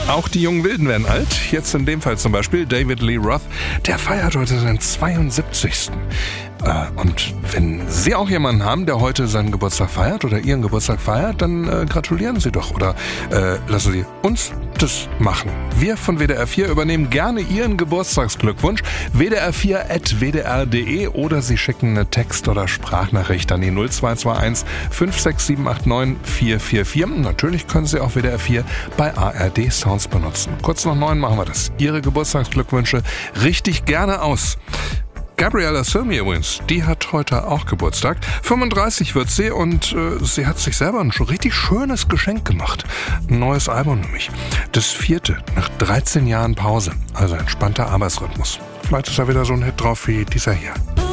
Auch die jungen Wilden werden alt. Jetzt in dem Fall zum Beispiel David Lee Roth. Der feiert heute seinen 72. Und wenn Sie auch jemanden haben, der heute seinen Geburtstag feiert oder Ihren Geburtstag feiert, dann gratulieren Sie doch oder lassen Sie uns das machen. Wir von WDR 4 übernehmen gerne Ihren Geburtstagsglückwunsch. WDR4@wdr.de oder Sie schicken eine Text- oder Sprachnachricht an die 0221 56789 444. Natürlich können Sie auch WDR 4 bei ARD Sounds benutzen. Kurz nach 9 machen wir das. Ihre Geburtstagsglückwünsche richtig gerne aus. Gabriella Cilmi übrigens, die hat heute auch Geburtstag. 35 wird sie und sie hat sich selber ein schon richtig schönes Geschenk gemacht. Ein neues Album nämlich. Das 4. nach 13 Jahren Pause. Also entspannter Arbeitsrhythmus. Vielleicht ist da wieder so ein Hit drauf wie dieser hier.